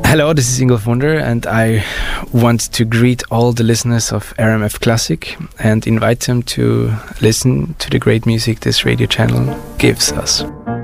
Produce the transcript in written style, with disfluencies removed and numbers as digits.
Hello, this is Ingolf Wunder, and I want to greet all the listeners of RMF Classic and invite them to listen to the great music this radio channel gives us.